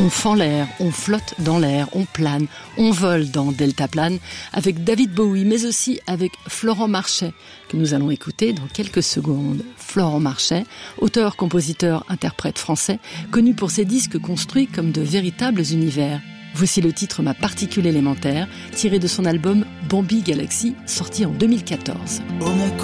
On fend l'air, on flotte dans l'air, on plane, on vole dans Deltaplane avec David Bowie, mais aussi avec Florent Marchais, que nous allons écouter dans quelques secondes. Florent Marchais, auteur, compositeur, interprète français, connu pour ses disques construits comme de véritables univers. Voici le titre Ma particule élémentaire, tiré de son album Bambi Galaxy, sorti en 2014.